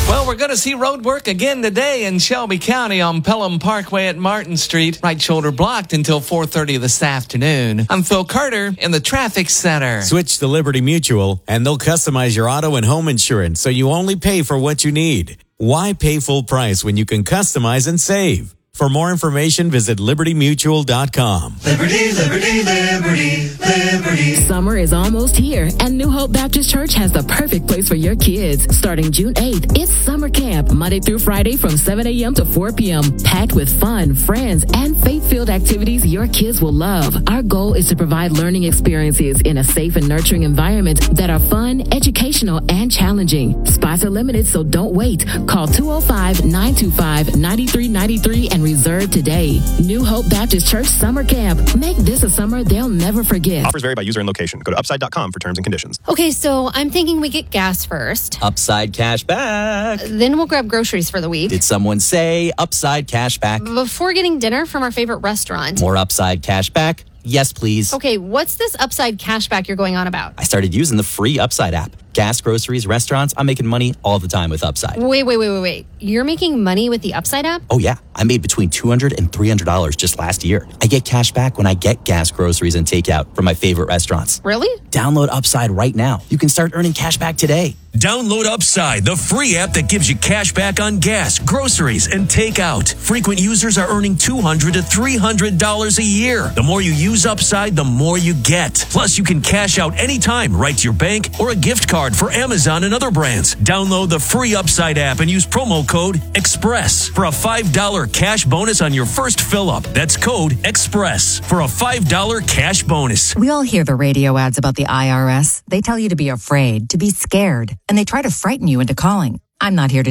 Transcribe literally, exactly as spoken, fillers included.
Well, we're going to see road work again today in Shelby County on Pelham Parkway at Martin Street. Right shoulder blocked until four thirty this afternoon. I'm Phil Carter in the Traffic Center. Switch to Liberty Mutual, and they'll customize your auto and home insurance so you only pay for what you need. Why pay full price when you can customize and save? For more information, visit liberty mutual dot com. Liberty, liberty, liberty, liberty. Summer is almost here, and New Hope Baptist Church has the perfect place for your kids. Starting June eighth, it's summer camp, Monday through Friday from seven a.m. to four p.m. Packed with fun, friends, and faith-filled activities your kids will love. Our goal is to provide learning experiences in a safe and nurturing environment that are fun, educational, and challenging. Spots are limited, so don't wait. Call two oh five, nine two five, nine three nine three and reserve today. New Hope Baptist Church Summer Camp. Make this a summer they'll never forget. Offers vary by user and location. Go to upside dot com for terms and conditions. Okay, so I'm thinking we get gas first. Upside cash back. Then we'll grab groceries for the week. Did someone say upside cash back? Before getting dinner from our favorite restaurant. More upside cash back? Yes, please. Okay, what's this upside cashback you're going on about? I started using the free Upside app. Gas, groceries, restaurants, I'm making money all the time with Upside. Wait, wait, wait, wait, wait. You're making money with the Upside app? Oh, yeah. I made between two hundred dollars and three hundred dollars just last year. I get cash back when I get gas, groceries, and takeout from my favorite restaurants. Really? Download Upside right now. You can start earning cash back today. Download Upside, the free app that gives you cash back on gas, groceries, and takeout. Frequent users are earning two hundred dollars to three hundred dollars a year. The more you use Upside, the more you get. Plus, you can cash out anytime right to your bank or a gift card for Amazon and other brands. Download the free Upside app and use promo code EXPRESS for a five dollars cash bonus on your first fill-up. That's code EXPRESS for a five dollars cash bonus. We all hear the radio ads about the I R S. They tell you to be afraid, to be scared, and they try to frighten you into calling. I'm not here to